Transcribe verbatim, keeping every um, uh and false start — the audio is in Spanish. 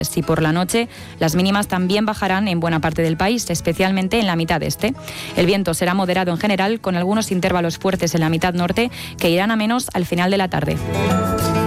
Y por la noche, las mínimas también bajarán en buena parte del país, especialmente en la mitad este. El viento será moderado en general, con algunos intervalos fuertes en la mitad norte que irán a menos al final de la tarde.